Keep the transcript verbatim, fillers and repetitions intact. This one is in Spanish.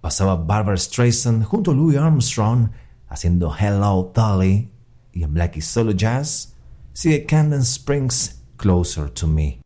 pasaba Barbra Streisand junto a Louis Armstrong haciendo Hello Dolly, y en Black is Solo Jazz sigue Candace Springs Closer to Me.